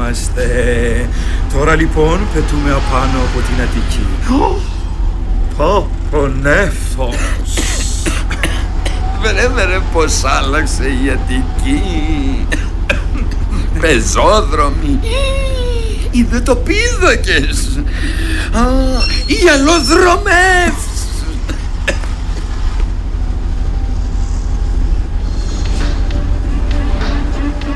είμαστε. Τώρα λοιπόν πετούμε απάνω από την Αττική. Πονέφος. Βρε πως άλλαξε η Αττική. Πεζόδρομοι, ειδωτοπίδωκες, οι αλλοδρομεύσεις.